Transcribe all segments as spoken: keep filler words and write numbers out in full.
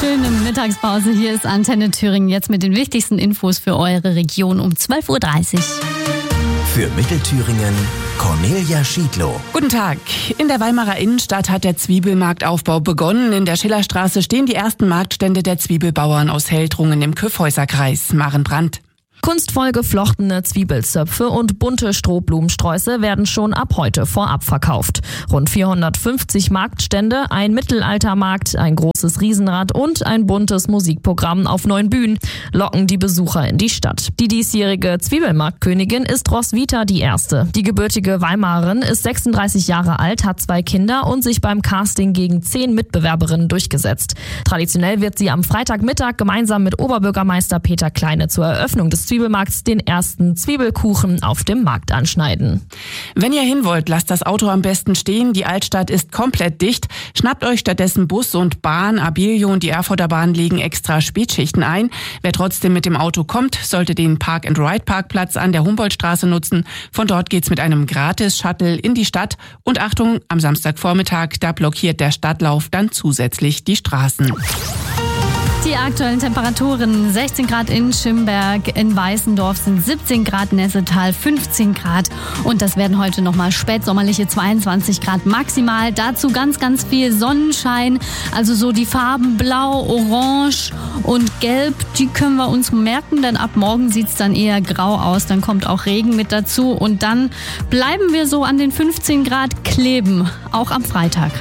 Schöne Mittagspause. Hier ist Antenne Thüringen jetzt mit den wichtigsten Infos für eure Region um zwölf Uhr dreißig. Für Mittelthüringen Cornelia Schiedlow. Guten Tag. In der Weimarer Innenstadt hat der Zwiebelmarktaufbau begonnen. In der Schillerstraße stehen die ersten Marktstände der Zwiebelbauern aus Heldrungen im Kyffhäuserkreis. Maren Brandt. Kunstvoll geflochtene Zwiebelzöpfe und bunte Strohblumensträuße werden schon ab heute vorab verkauft. Rund vierhundertfünfzig Marktstände, ein Mittelaltermarkt, ein großes Riesenrad und ein buntes Musikprogramm auf neun Bühnen locken die Besucher in die Stadt. Die diesjährige Zwiebelmarktkönigin ist Roswitha die Erste. Die gebürtige Weimarerin ist sechsunddreißig Jahre alt, hat zwei Kinder und sich beim Casting gegen zehn Mitbewerberinnen durchgesetzt. Traditionell wird sie am Freitagmittag gemeinsam mit Oberbürgermeister Peter Kleine zur Eröffnung des Zwiebelmarkts den ersten Zwiebelkuchen auf dem Markt anschneiden. Wenn ihr hin wollt, lasst das Auto am besten stehen. Die Altstadt ist komplett dicht. Schnappt euch stattdessen Bus und Bahn. Abilio und die Erfurter Bahn legen extra Spätschichten ein. Wer trotzdem mit dem Auto kommt, sollte den Park-and-Ride-Parkplatz an der Humboldtstraße nutzen. Von dort geht's mit einem Gratis-Shuttle in die Stadt. Und Achtung, am Samstagvormittag, da blockiert der Stadtlauf dann zusätzlich die Straßen. Die aktuellen Temperaturen: sechzehn Grad in Schimberg, in Weißendorf sind siebzehn Grad, Nessetal fünfzehn Grad und das werden heute nochmal spätsommerliche zweiundzwanzig Grad maximal. Dazu ganz, ganz viel Sonnenschein, also so die Farben Blau, Orange und Gelb, die können wir uns merken, denn ab morgen sieht's dann eher grau aus, dann kommt auch Regen mit dazu und dann bleiben wir so an den fünfzehn Grad kleben, auch am Freitag.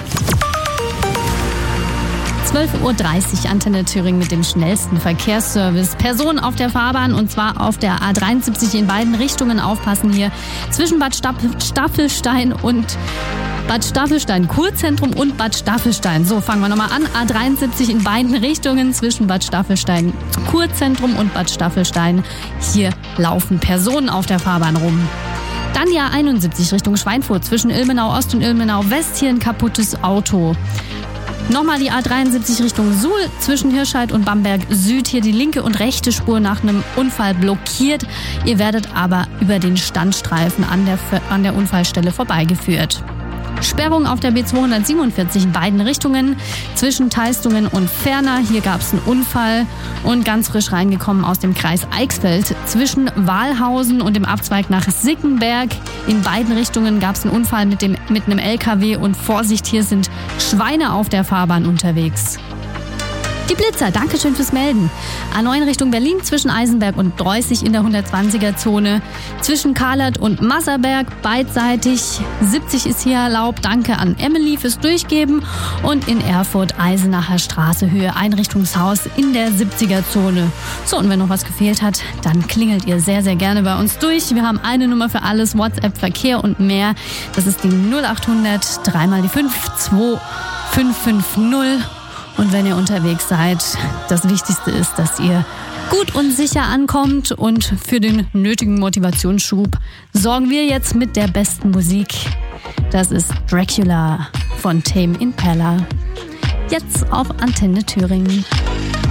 zwölf Uhr dreißig, Antenne Thüringen mit dem schnellsten Verkehrsservice. Personen auf der Fahrbahn und zwar auf der A dreiundsiebzig in beiden Richtungen aufpassen hier. Zwischen Bad Staffelstein und Bad Staffelstein Kurzentrum und Bad Staffelstein. So, fangen wir nochmal an. A dreiundsiebzig in beiden Richtungen zwischen Bad Staffelstein Kurzentrum und Bad Staffelstein. Hier laufen Personen auf der Fahrbahn rum. Dann ja einundsiebzig Richtung Schweinfurt zwischen Ilmenau Ost und Ilmenau West. Hier ein kaputtes Auto. Nochmal die A dreiundsiebzig Richtung Suhl zwischen Hirscheid und Bamberg Süd. Hier die linke und rechte Spur nach einem Unfall blockiert. Ihr werdet aber über den Standstreifen an der, an der Unfallstelle vorbeigeführt. Sperrung auf der B zweihundertsiebenundvierzig in beiden Richtungen zwischen Teistungen und Ferner. Hier gab es einen Unfall und ganz frisch reingekommen aus dem Kreis Eichsfeld. Zwischen Wahlhausen und dem Abzweig nach Sickenberg in beiden Richtungen gab es einen Unfall mit, dem, mit einem L K W und Vorsicht, hier sind Schweine auf der Fahrbahn unterwegs. Die Blitzer, Dankeschön fürs Melden. A neun Richtung Berlin zwischen Eisenberg und Dreußig in der hundertzwanziger-Zone. Zwischen Karlert und Masserberg beidseitig. siebzig ist hier erlaubt. Danke an Emily fürs Durchgeben. Und in Erfurt Eisenacher Straße Höhe Einrichtungshaus in der siebziger-Zone. So, und wenn noch was gefehlt hat, dann klingelt ihr sehr, sehr gerne bei uns durch. Wir haben eine Nummer für alles, WhatsApp, Verkehr und mehr. Das ist die null achthundert, dreimal die fünf, zwei fünf fünf null. Und wenn ihr unterwegs seid, das Wichtigste ist, dass ihr gut und sicher ankommt. Und für den nötigen Motivationsschub sorgen wir jetzt mit der besten Musik. Das ist Dracula von Tame Impala. Jetzt auf Antenne Thüringen.